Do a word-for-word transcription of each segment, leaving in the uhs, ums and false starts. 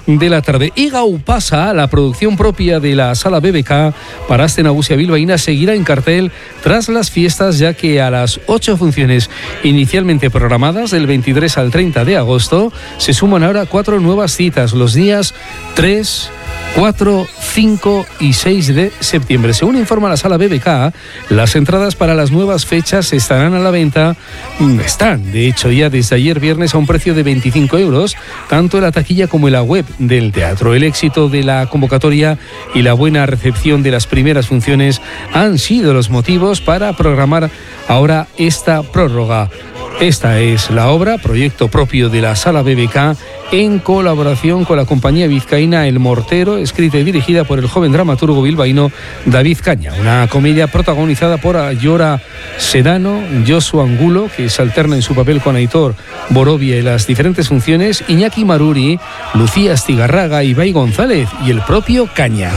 de la tarde. Y Gaupasa, la producción propia de la Sala B B K para Aste Nagusia bilbaína, seguirá en cartel tras las fiestas, ya que a las ocho funciones inicialmente programadas del veintitrés al treinta de agosto se suman ahora cuatro nuevas citas los días tres, cuatro, cinco y seis de septiembre. Según informa la Sala B B K, las entradas para las nuevas fechas estarán a la venta, están de hecho ya desde ayer viernes a un precio de veinticinco euros, tanto en la taquilla como en la web del teatro. El éxito de la convocatoria y la buena recepción de las primeras funciones han sido los motivos para programar ahora esta prórroga. Esta es la obra, proyecto propio de la Sala B B K, en colaboración con la compañía vizcaína El Mortero, escrita y dirigida por el joven dramaturgo bilbaíno David Caña. Una comedia protagonizada por Ayora Sedano, Josu Angulo, que se alterna en su papel con Aitor Borovia en las diferentes funciones, Iñaki Maruri, Lucía Astigarraga, Ibai González y el propio Caña.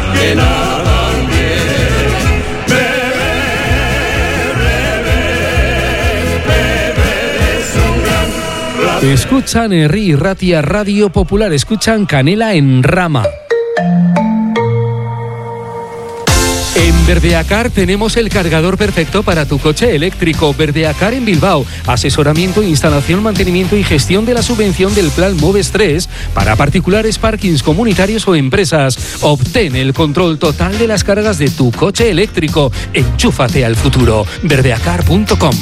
Escuchan Herri Ratia Radio Popular, escuchan Canela en Rama. En Verdeacar tenemos el cargador perfecto para tu coche eléctrico. Verdeacar en Bilbao. Asesoramiento, instalación, mantenimiento y gestión de la subvención del Plan Moves tres para particulares, parkings comunitarios o empresas. Obtén el control total de las cargas de tu coche eléctrico. Enchúfate al futuro. verdeacar punto com.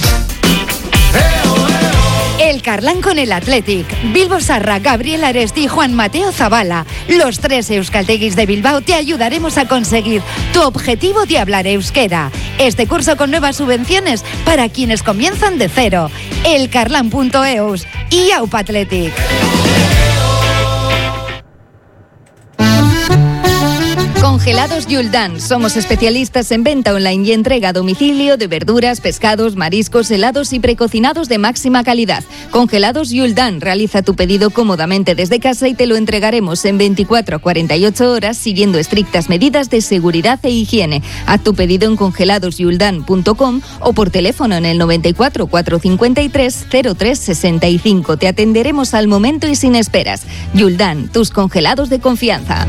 El Carlán con el Athletic. Bilbo Sarra, Gabriel Aresti y Juan Mateo Zabala. Los tres euskalteguis de Bilbao te ayudaremos a conseguir tu objetivo de hablar euskera. Este curso con nuevas subvenciones para quienes comienzan de cero. el carlán punto eus y Aupa Athletic. Congelados Yuldan. Somos especialistas en venta online y entrega a domicilio de verduras, pescados, mariscos, helados y precocinados de máxima calidad. Congelados Yuldan. Realiza tu pedido cómodamente desde casa y te lo entregaremos en veinticuatro a cuarenta y ocho horas siguiendo estrictas medidas de seguridad e higiene. Haz tu pedido en congelados yuldan punto com o por teléfono en el noventa y cuatro, cuatrocientos cincuenta y tres, cero tres sesenta y cinco. Te atenderemos al momento y sin esperas. Yuldan, tus congelados de confianza.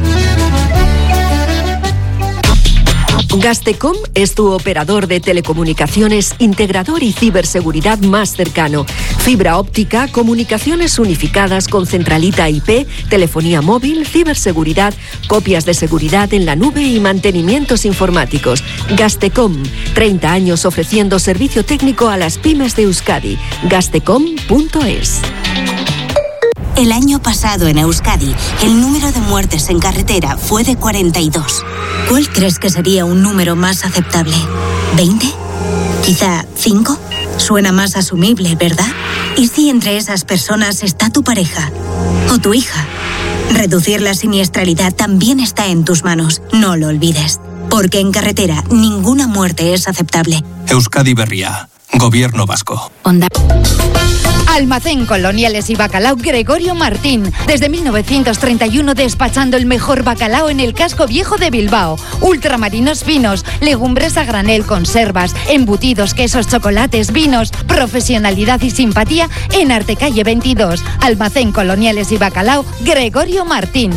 Gastecom es tu operador de telecomunicaciones, integrador y ciberseguridad más cercano. Fibra óptica, comunicaciones unificadas con centralita I P, telefonía móvil, ciberseguridad, copias de seguridad en la nube y mantenimientos informáticos. Gastecom, treinta años ofreciendo servicio técnico a las pymes de Euskadi. Gastecom punto es. El año pasado en Euskadi, el número de muertes en carretera fue de cuarenta y dos. ¿Cuál crees que sería un número más aceptable? ¿veinte? ¿Quizá cinco? Suena más asumible, ¿verdad? ¿Y si entre esas personas está tu pareja o tu hija? Reducir la siniestralidad también está en tus manos, no lo olvides. Porque en carretera ninguna muerte es aceptable. Euskadi Berria, Gobierno Vasco. Onda. Almacén Coloniales y Bacalao Gregorio Martín. Desde mil novecientos treinta y uno despachando el mejor bacalao en el casco viejo de Bilbao. Ultramarinos finos, legumbres a granel, conservas, embutidos, quesos, chocolates, vinos. Profesionalidad y simpatía en Artecalle veintidós. Almacén Coloniales y Bacalao Gregorio Martín.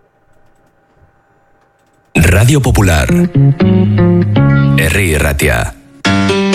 Radio Popular. Herri Ratia.